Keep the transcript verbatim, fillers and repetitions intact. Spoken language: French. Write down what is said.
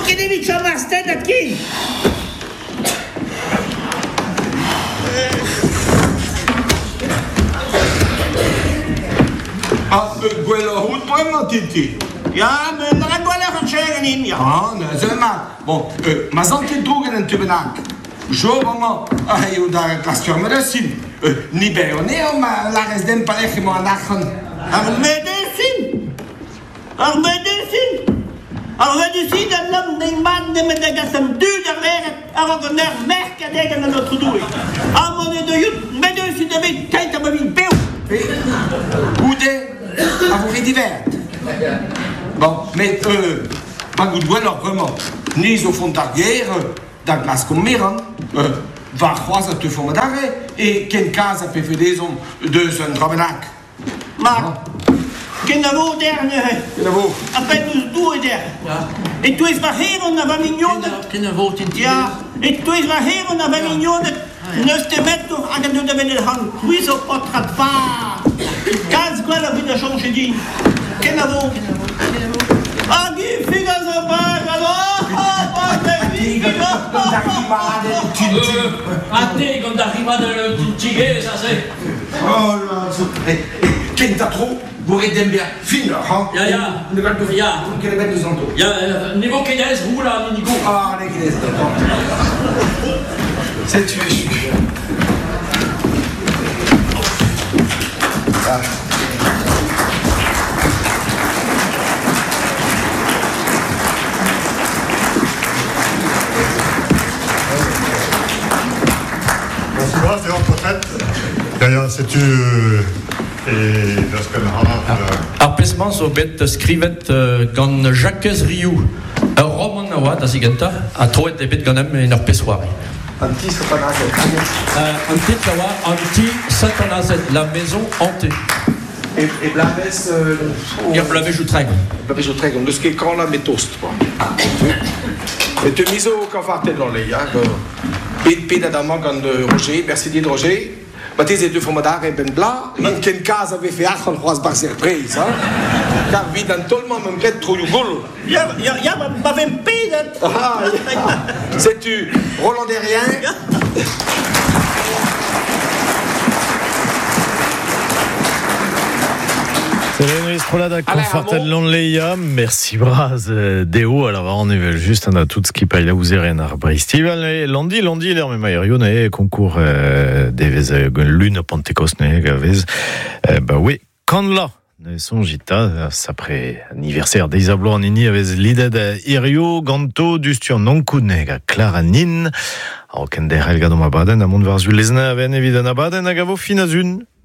Kedevich Chamasted aquí. Ah, quello hut prima Titi. Ja, men der går der kan skjære inn, ja. Ah, ne, så man. Bon, euh, ma santé drogen en tubenak. Jo vraiment, ah, io da question medicine. Euh, ni beone o ma la resden palech mo anachen. Ar medicine. Ar medicine. Ar medicine en lam den man de med de som du der er ar go ner merke degen en notre doué. Ar mon de jut medicine de mit tait am min peu. Oude, a vous divert. Bon, mais euh, pas goût de alors vraiment. Ni au fond de la guerre, dans la comme Miran, euh, va croiser te fond d'arrêt et quel cas a fait des hommes de son travanac. Maar, kenavo derne. Kenavo. Appel nous deux der. Et tu es baheren na vingt millions. Kenavo tin. Ja, et tu es baheren na vingt millions. Neuste mettre à de de venir han. Oui, so potrat pas. Quinze quoi la vie de changer dit. Kenavo. Ah, qui figa ça pas alors. Ah, pas de figa. A te quand arriva de Tintigé, ça c'est. Oh là, quel t'as trop? Vous aidez bien. Fin là, hein? Ja, ja. Ne va pas Ja. Quel est le zanto? Ja, niveau Keynes, roula, Nico. Ah, les Keynes, c'est tu es. Ah. Bonsoir, c'est en retraite. D'ailleurs, c'est-tu... Et das kan haar... Arpesman so bet skrivet gant Jacques Rioux. Un roman nawa, da sigenta, a troet de bet ganem en arpesoari. Anti-satanazet. Anti-Tawa, anti-satanazet, la maison hantée. Et, et Blaves... Euh, Il y a Blaves Outregon. Blaves Outregon, de ce qui est quand la métoste, quoi. Mais tu mises au canfartel dans les gars. Et puis, d'adamant, quand Roger, merci dit Roger. Maar deze twee vandaag ben blij. In geen kaas avait fait achon croise par surprise, hein. Car wie dan tolman me met trop du gol. Ja, ja, ja, maar maar vem pedet. Ah, c'est tu Roland Derrien. C'est l'estrolade confortel Lonleia. Merci Braz Deo. Alors on est juste on a tout ce qui paye la ouzeren arbristival et lundi lundi l'air mais maïrion et concours des lune Pentecosne gavez. Bah oui, quand là son gita après anniversaire des Isablo en ini avec l'idée de Irio Ganto Dustion non kunega Claranin. Alors quand der Helga do Mabaden à mon varzul lesna aven évidemment Mabaden à gavo finazune.